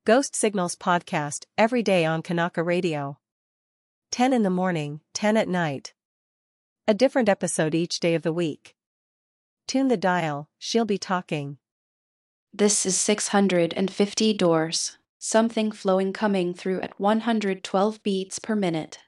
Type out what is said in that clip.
Ghost Signals podcast every day on Kanaka Radio. 10 in the morning, 10 at night. A different episode each day of the week. Tune the dial, she'll be talking. This is 650 doors, something flowing coming through at 112 beats per minute.